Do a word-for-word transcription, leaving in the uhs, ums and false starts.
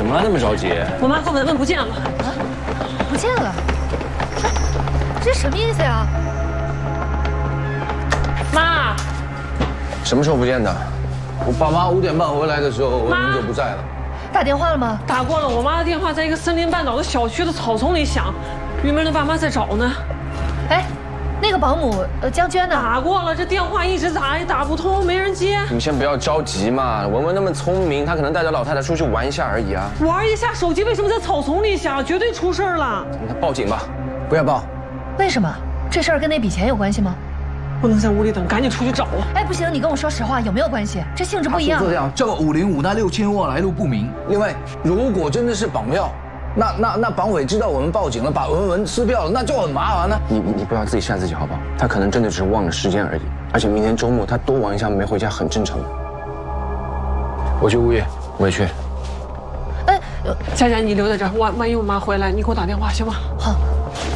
怎么了？那么着急？ 我妈和文文不见了。啊， 不见了？这什么意思呀？ 妈， 什么时候不见的？我爸妈五点半回来的时候，文文就不在了。 打电话了吗？ 打过了，我妈的电话在一个森林半岛的小区的草丛里响，玉梅的爸妈在找呢。 哎，那个保姆呃江娟呢？ 打过了，这电话一直打也打不通，没人接。 你们先不要着急嘛，文文那么聪明，她可能带着老太太出去玩一下而已啊。 玩一下，手机为什么在草丛里响？绝对出事了。 那报警吧，不要报。 为什么？这事儿跟那笔钱有关系吗？ 不能在屋里等，赶紧出去找啊！ 哎，不行，你跟我说实话，有没有关系？这性质不一样。 这样，这个五零五那六千万来路不明。 另外，如果真的是绑票，那那那绑匪知道我们报警了，把文文撕票了，那就很麻烦了。 你你你不要自己吓自己好不好？他可能真的只是忘了时间而已，而且明天周末他多玩一下没回家很正常的。我去物业，我也去。 哎， 佳佳，你留在这儿，万万一我妈回来，你给我打电话行吗？ 好。